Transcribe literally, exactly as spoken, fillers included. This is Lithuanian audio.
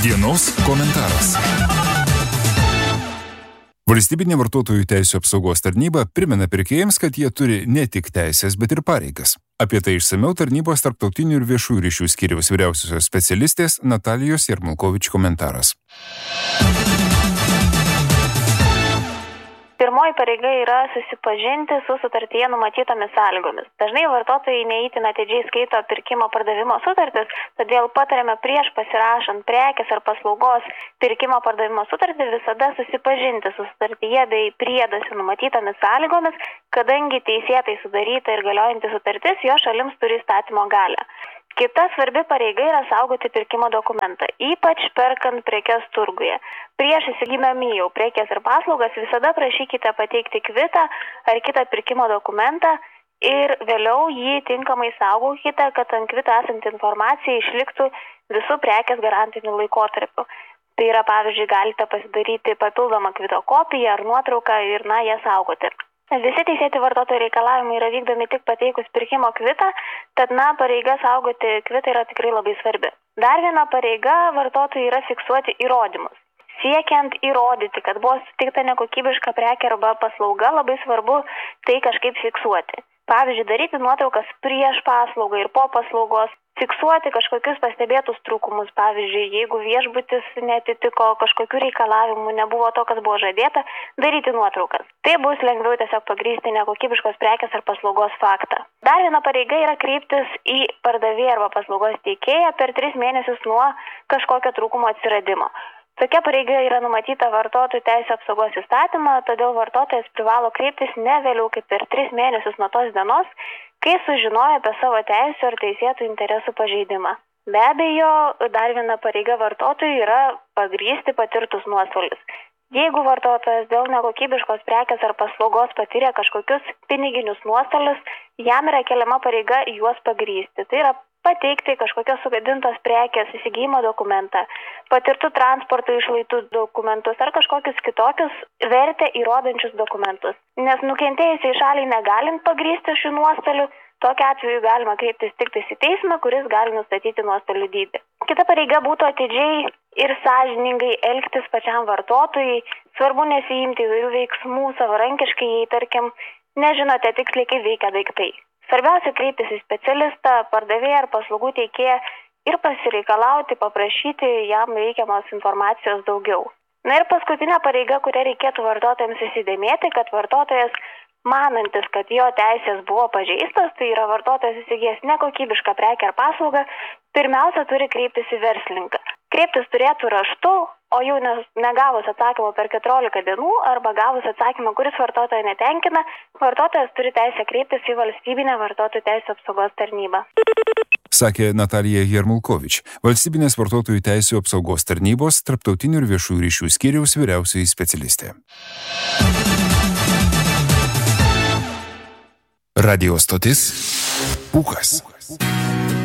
Dienos komentaras. Valstybinė vartotojų teisių apsaugos tarnyba primena pirkėjams, kad jie turi ne tik teisės, bet ir pareigas. Apie tai išsamiau tarnybos tarptautinių ir viešųjų ryšių skyriaus vyriausiosios specialistės Natalijos Jarmulkovič komentaras. Pirmoji pareiga yra susipažinti su sutartyje numatytomis sąlygomis. Dažnai vartotojai neįtin atidžiai skaito pirkimo pardavimo sutartis, todėl patariame prieš pasirašant prekės ar paslaugos pirkimo pardavimo sutartį visada susipažinti su sutartyje bei prieduose numatytomis sąlygomis, kadangi teisėtai sudaryta ir galiojanti sutartis jo šalims turi įstatymo galią. Kita svarbi pareiga yra saugoti pirkimo dokumentą, ypač perkant prekes turguje. Prieš įsigydami jau prekes ir paslaugas visada prašykite pateikti kvitą ar kitą pirkimo dokumentą ir vėliau jį tinkamai saugokite, kad ant kvito esanti informacija išliktų visų prekės garantiniu laikotarpiu. Tai yra, pavyzdžiui, galite pasidaryti papildomą kvito kopiją ar nuotrauką ir na, ją saugoti. Visi teisėti vartotojų reikalavimai yra vykdomi tik pateikus pirkimo kvitą, tad na, pareiga saugoti kvitą yra tikrai labai svarbi. Dar viena pareiga vartotojui yra fiksuoti įrodymus. Siekiant įrodyti, kad buvo suteikta nekokybiška prekė arba paslauga, labai svarbu tai kažkaip fiksuoti. Pavyzdžiui, daryti nuotraukas prieš paslaugą ir po paslaugos, fiksuoti kažkokius pastebėtus trūkumus. Pavyzdžiui, jeigu viešbutis netitiko kažkokių reikalavimų, nebuvo to, kas buvo žadėta, daryti nuotraukas. Tai bus lengviau tiesiog pagrįsti nekokybiškos prekės ar paslaugos faktą. Dar viena pareiga yra kreiptis į pardavėją arba paslaugos teikėją per tris mėnesius nuo kažkokio trūkumo atsiradimo. Tokia pareiga yra numatyta vartotojų teisių apsaugos įstatymą, todėl vartotojas privalo kreiptis ne vėliau kaip per tris mėnesius nuo tos dienos, kai sužinojo apie savo teisių ar teisėtų interesų pažeidimą. Be abejo, dar viena pareiga vartotojui yra pagrįsti patirtus nuostolius. Jeigu vartotojas dėl nekokybiškos prekės ar paslaugos patyrė kažkokius piniginius nuostolius, jam yra keliama pareiga juos pagrįsti. Tai yra pateikti kažkokios sugadintos prekės įsigijimo dokumentą, patirtų transporto išlaidų dokumentus ar kažkokius kitokius vertę įrodančius dokumentus. Nes nukentėjusiai šaliai negalint pagrįsti šių nuostolių, tokiu atveju galima kreiptis tik tais į teismą, kuris gali nustatyti nuostolių dydį. Kita pareiga būtų atidžiai ir sąžiningai elgtis pačiam vartotojui. Svarbu nesiimti įvairių veiksmų savarankiškai, jei, tarkim, nežinote tiksliai, kaip veikia daiktai. Svarbiausia kreiptis į specialistą, pardavėją ar paslaugų teikėją ir pasireikalauti, paprašyti jam reikiamos informacijos daugiau. Na ir paskutinė pareiga, kurią reikėtų vartotojams įsidėmėti, kad vartotojas, manantis, kad jo teisės buvo pažeistos, tai yra vartotojas įsigijęs nekokybišką prekę ar paslaugą, pirmiausia turi kreiptis į verslininką. Kreiptis turėtų raštu, o jau negavus atsakymą per keturiolika dienų arba gavus atsakymą, kuris vartotoją netenkina, vartotojas turi teisę kreiptis į valstybinę vartotojų teisių apsaugos tarnybą. Sakė Natalija Jarmulkovič, Valstybinės vartotojų teisių apsaugos tarnybos tarptautinių ir viešųjų ryšių skyriaus vyriausioji specialistė. Radio stotis Pūkas.